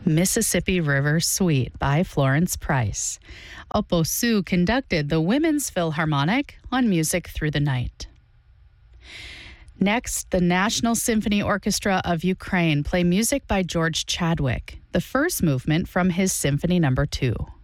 Mississippi River Suite by Florence Price. Oppo Sue conducted the Women's Philharmonic on Music Through the Night. Next, the National Symphony Orchestra of Ukraine play music by George Chadwick, the first movement from his Symphony No. 2.